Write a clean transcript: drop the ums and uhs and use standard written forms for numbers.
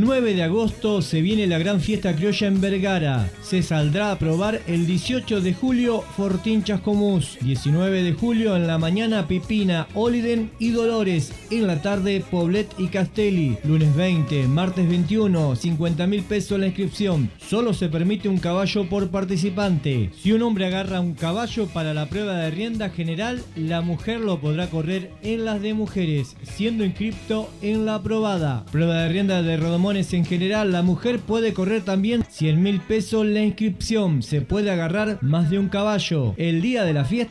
9 de agosto se viene la gran fiesta criolla en Vergara. Se saldrá a probar el 18 de julio Fortín Chascomús. 19 de julio en la mañana Pipina, Oliden y Dolores. En la tarde Poblet y Castelli. Lunes 20, martes 21, 50.000 pesos la inscripción. Solo se permite un caballo por participante. Si un hombre agarra un caballo para la prueba de rienda general, la mujer lo podrá correr en las de mujeres, siendo inscripto en la aprobada. Prueba de rienda de rodomones en general, la mujer puede correr también 100.000 pesos la inscripción. Se puede agarrar más de un caballo. El día de la fiesta